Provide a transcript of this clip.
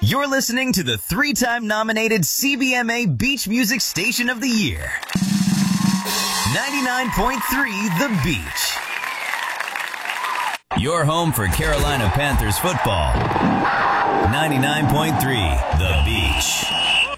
You're listening to the 3-time nominated CBMA Beach Music Station of the Year. 99.3 The Beach. Your home for Carolina Panthers football. 99.3 The Beach.